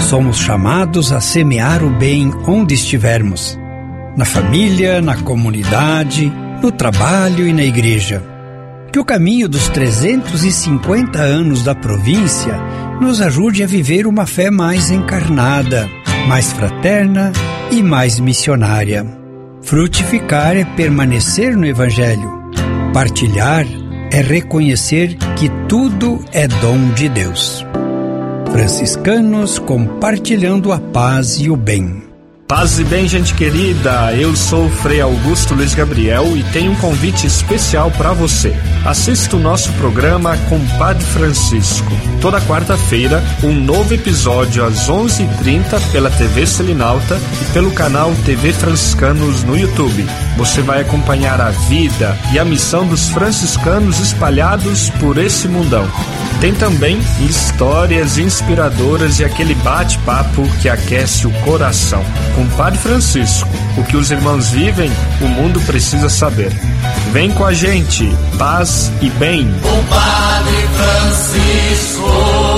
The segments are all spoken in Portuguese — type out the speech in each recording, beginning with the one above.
somos chamados a semear o bem onde estivermos, na família, na comunidade, no trabalho e na igreja. Que o caminho dos 350 anos da província nos ajude a viver uma fé mais encarnada, mais fraterna e mais missionária. Frutificar é permanecer no Evangelho. Partilhar é reconhecer que tudo é dom de Deus. Franciscanos compartilhando a paz e o bem. Paz e bem, gente querida, eu sou o Frei Augusto Luiz Gabriel e tenho um convite especial para você. Assista o nosso programa Compadre Francisco. Toda quarta-feira, um novo episódio às 11h30 pela TV Selinalta e pelo canal TV Franciscanos no YouTube. Você vai acompanhar a vida e a missão dos franciscanos espalhados por esse mundão. Tem também histórias inspiradoras e aquele bate-papo que aquece o coração. Compadre Francisco, o que os irmãos vivem, o mundo precisa saber. Vem com a gente, paz e bem. Compadre Francisco.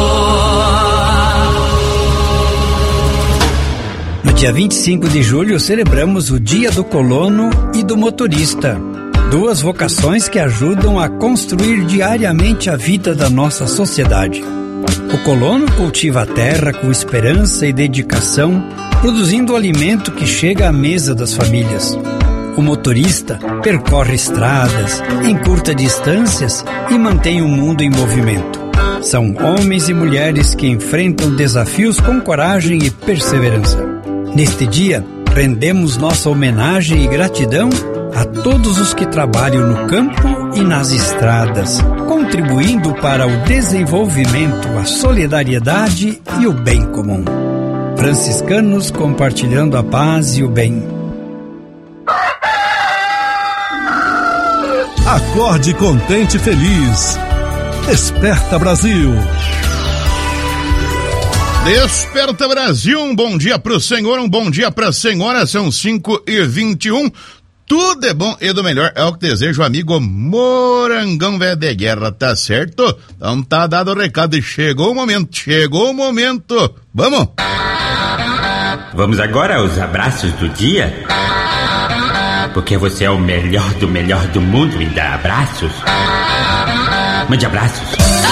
No dia 25 de julho celebramos o Dia do Colono e do Motorista. Duas vocações que ajudam a construir diariamente a vida da nossa sociedade. O colono cultiva a terra com esperança e dedicação, produzindo o alimento que chega à mesa das famílias. O motorista percorre estradas, encurta distâncias e mantém o mundo em movimento. São homens e mulheres que enfrentam desafios com coragem e perseverança. Neste dia, rendemos nossa homenagem e gratidão a todos os que trabalham no campo e nas estradas, contribuindo para o desenvolvimento, a solidariedade e o bem comum. Franciscanos compartilhando a paz e o bem. Acorde contente e feliz. Desperta Brasil. Desperta Brasil, um bom dia pro senhor, um bom dia pra senhora, são 5h21. Tudo é bom e do melhor, é o que desejo, amigo Morangão Velho de Guerra, tá certo? Então tá dado o recado e chegou o momento, vamos? Vamos agora aos abraços do dia? Porque você é o melhor do mundo e dá abraços. Mande abraços.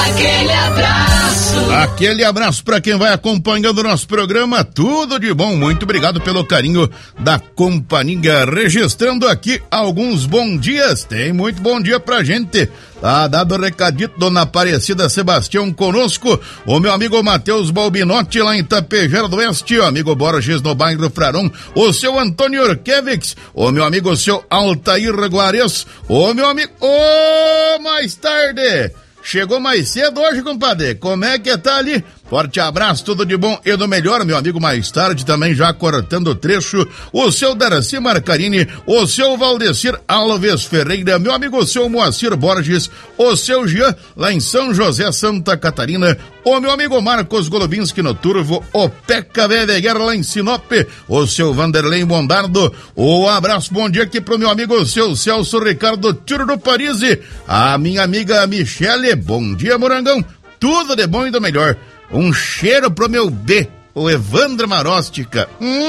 Aquele abraço para quem vai acompanhando o nosso programa, tudo de bom, muito obrigado pelo carinho da companhia, registrando aqui alguns bom dias, tem muito bom dia pra gente, tá dado o recadito, dona Aparecida Sebastião conosco, o meu amigo Matheus Balbinotti lá em Tapejara do Oeste, o amigo Borges no bairro Frarão, o seu Antônio Orkevix, o meu amigo seu Altair Guares, o meu amigo, mais tarde, chegou mais cedo hoje, compadre, como é que tá ali? Forte abraço, tudo de bom e do melhor, meu amigo, mais tarde também já cortando o trecho, o seu Darcy Marcarini, o seu Valdecir Alves Ferreira, meu amigo o seu Moacir Borges, o seu Jean, lá em São José, Santa Catarina, o meu amigo Marcos Golubinski no Turvo, o Peca Velho de Guerra lá em Sinop, o seu Vanderlei Mondardo, o abraço, bom dia aqui pro meu amigo o seu Celso Ricardo Tiro do Paris, a minha amiga Michele, bom dia Morangão, tudo de bom e do melhor. Um cheiro pro meu B, o Evandro Maróstica.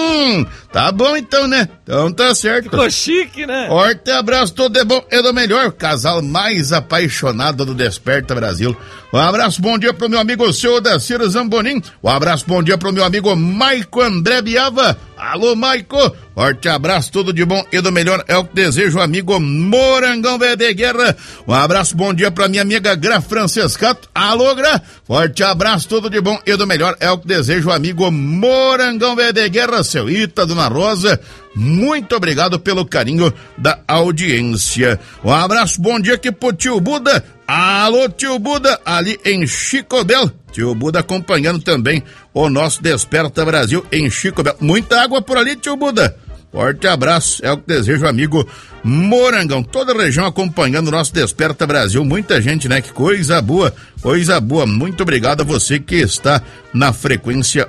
Tá bom então, né? Então tá certo. Ficou chique, né? Forte abraço, tudo de bom e do melhor. O casal mais apaixonado do Desperta Brasil. Um abraço, bom dia pro meu amigo o seu Odacir Zambonin. Um abraço, bom dia pro meu amigo Maico André Biava. Alô, Maico. Forte abraço, tudo de bom e do melhor. É o que desejo, amigo Morangão Velho de Guerra. Um abraço, bom dia pra minha amiga Gra Francescato. Alô, Gra. Forte abraço, tudo de bom e do melhor. É o que desejo, amigo Morangão Velho de Guerra. Seu Ita, Dona Rosa. Muito obrigado pelo carinho da audiência. Um abraço, bom dia aqui pro tio Buda. Alô, tio Buda, ali em Chicobel. Tio Buda acompanhando também o nosso Desperta Brasil em Chicobel. Muita água por ali, tio Buda. Forte abraço, é o que desejo, amigo Morangão. Toda a região acompanhando o nosso Desperta Brasil. Muita gente, né? Que coisa boa, coisa boa. Muito obrigado a você que está na frequência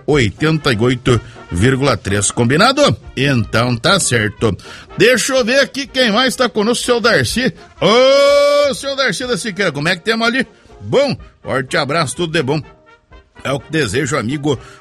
88,3. Combinado? Então tá certo. Deixa eu ver aqui quem mais está conosco, seu Darcy. Ô, seu Darcy da Siqueira, como é que temos ali? Bom, forte abraço, tudo de bom. É o que desejo, amigo